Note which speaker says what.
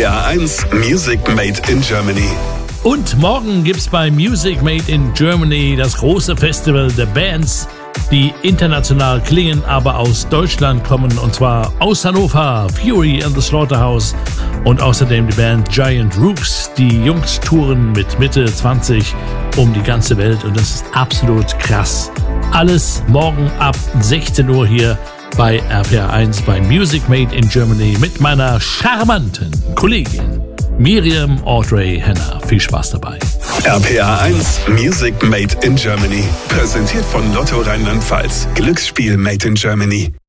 Speaker 1: RPR 1 Music Made in Germany.
Speaker 2: Und morgen gibt's bei Music Made in Germany das große Festival der Bands, die international klingen, aber aus Deutschland kommen, und zwar aus Hannover, Fury and the Slaughterhouse und außerdem die Band Giant Rooks. Die Jungs touren mit Mitte 20 um die ganze Welt und das ist absolut krass. Alles morgen ab 16 Uhr hier bei RPR 1 bei Music Made in Germany mit meiner charmanten Kollegin Miriam Audrey Henner. Viel Spaß dabei.
Speaker 1: RPR 1 Music Made in Germany. Präsentiert von Lotto Rheinland-Pfalz. Glücksspiel Made in Germany.